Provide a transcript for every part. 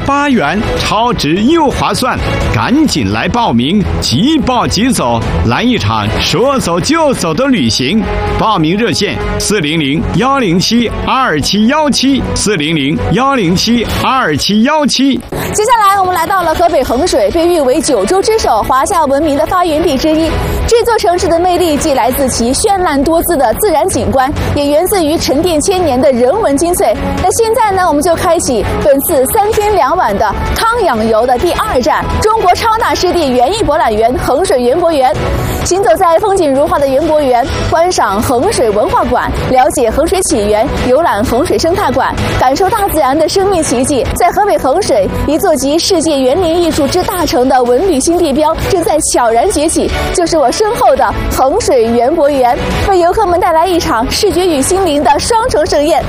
8元，超值又划算，赶紧来报名，即报即走，来一场说走就走的旅行。报名热线400-107-2717，400-107-2717。 接下来我们来到了河北衡水，被誉为9州之首、华夏文明的发源地之一。这座城市的魅力既来自其绚烂多姿的自然景观，也源自于沉淀千年的人文精粹。那现在呢，我们就开启本次3天2晚的康养游的第2站——中国超大湿地园艺博览园衡水园博园。行走在风景如画的园博园，观赏衡水文化馆，了解衡水起源，游览衡水生态馆，感受大自然的生命奇迹。在河北衡水，一座集世界园林艺术之大成的文旅新地标正在悄然崛起，就是我身后的衡水园博园，为游客们带来一场视觉与心灵的双重盛宴。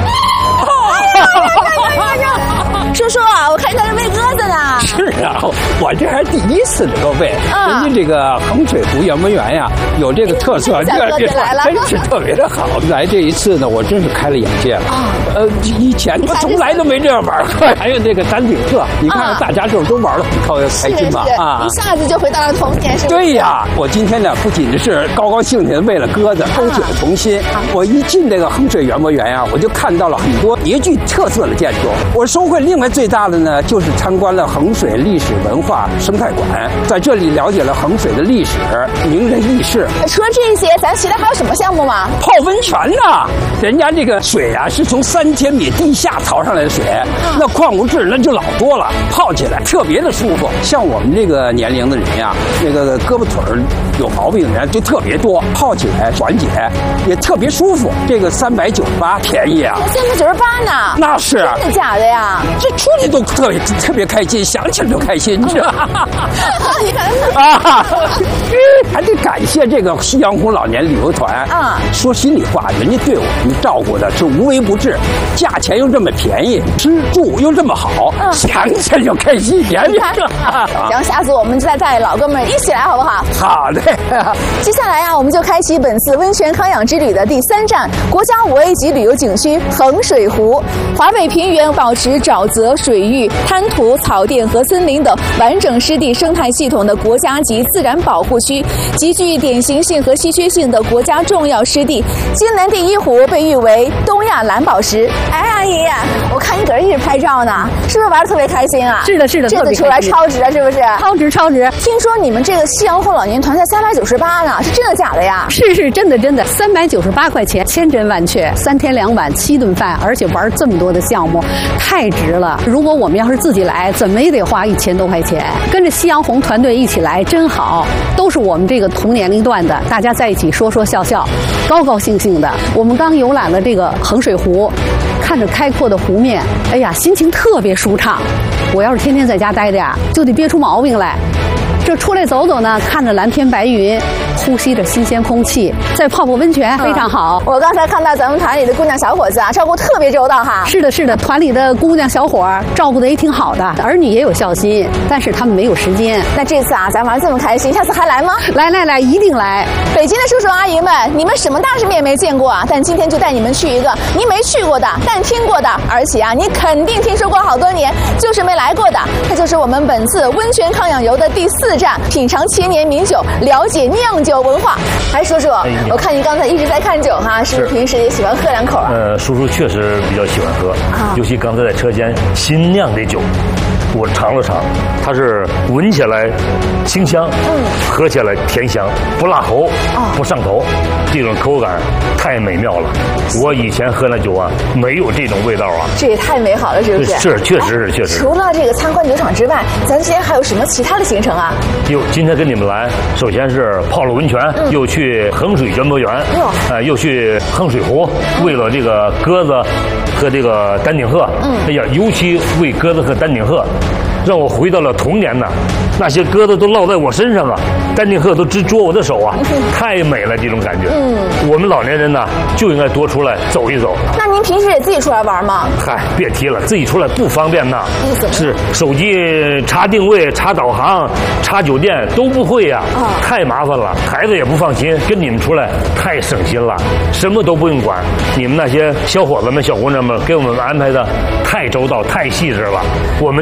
叔叔啊，我看你在这喂鸽子呢。 是啊，我这还第一次这个喂。人家这个衡水湖园博园呀，有这个特色， 这来了， 真是特别的好。来这一次呢，我真是开了眼界了。以前我从来都没这样玩过。还有这个丹顶鹤，你看大家都玩得很开心吧？ 一下子就回到了童年，是吧？ 对呀，我今天呢不仅是高高兴兴的为了鸽子勾起了童心，我一进这个衡水园博园呀，我就看到了很多别具特色的建筑。我收获另外最大的呢，就是参观了衡水历史文化生态馆，在这里了解了衡水的历史、名人轶事。 除了这些，咱其他还有什么项目吗？ 泡温泉呐，人家这个水啊是从3000米地下淘上来的水，那矿物质那就老多了，泡起来特别的舒服。像我们这个年龄的人呀，那个胳膊腿有毛病的人就特别多，泡起来缓解也特别舒服。这个398便宜啊 ，398呢？ 那是真的假的呀？ 这出去都特别开心，想起来就开心，你知道吗？ 你看啊，还得感谢这个夕阳红老年旅游团啊。说心里话，人家对我们照顾的是无微不至，价钱又这么便宜，吃住又这么好，想起来就开心。 行，下次我们再带老哥们一起来，好不好？ 好的。 接下来呀，我们就开启本次温泉康养之旅的第3站——国家5A级旅游景区衡水湖。华北平原保持沼泽、水域、滩涂、草甸和森林等完整湿地生态系统的国家级自然保护区，极具典型性和稀缺性的国家重要湿地。金南第一湖被誉为东亚蓝宝石。哎，阿姨，我看你搁这一直拍照呢，是不是玩得特别开心啊？ 是的， 这次出来超值了，是不是？ 超值！ 听说你们这个夕阳红老年团才398呢，是真的假的呀？ 是真的，398块钱，千真万确，3天2晚7顿饭，而且玩这么多的项目，太值了。如果我们要是自己来，怎么也得花1000多块钱。跟着夕阳红团队一起来真好，都是我们这个同年龄段的，大家在一起说说笑笑，高高兴兴的。我们刚游览了这个衡水湖，看着开阔的湖面，哎呀，心情特别舒畅。我要是天天在家待着呀，就得憋出毛病来。这出来走走呢，看着蓝天白云，呼吸着新鲜空气，再泡泡温泉，非常好。 我刚才看到咱们团里的姑娘小伙子啊，照顾特别周到哈。 是的，团里的姑娘小伙照顾的也挺好的，儿女也有孝心，但是他们没有时间。 那这次啊，咱玩这么开心，下次还来吗？ 来，一定来。 北京的叔叔阿姨们，你们什么大世面没见过啊？但今天就带你们去一个你没去过的，但听过的，而且啊，你肯定听说过好多年，就是没来过的。它就是我们本次温泉康养游的第4站，品尝千年名酒，了解酿酒文化。哎，叔叔，我看您刚才一直在看酒哈，是不是平时也喜欢喝2口啊？ 叔叔确实比较喜欢喝，尤其刚才在车间新酿的酒，我尝了尝，它是闻起来清香，喝起来甜香，不辣喉，不上头，这种口感太美妙了。我以前喝那酒啊，没有这种味道啊。 这也太美好了，是不是？ 是，确实。 除了这个参观酒厂之外，咱今天还有什么其他的行程啊？ 今天跟你们来，首先是泡了温泉，又去衡水园博园，又去衡水湖，为了这个鸽子和这个丹顶鹤，哎呀，尤其为鸽子和丹顶鹤，让我回到了童年呐。那些鸽子都落在我身上啊，丹顶鹤都直啄我的手啊，太美了这种感觉。我们老年人呢就应该多出来走一走。 那您平时也自己出来玩吗？ 嗨，别提了，自己出来不方便呐。是手机查定位、查导航、查酒店都不会呀，太麻烦了，孩子也不放心。跟你们出来太省心了，什么都不用管。你们那些小伙子们、小姑娘们给我们安排的太周到、太细致了。我们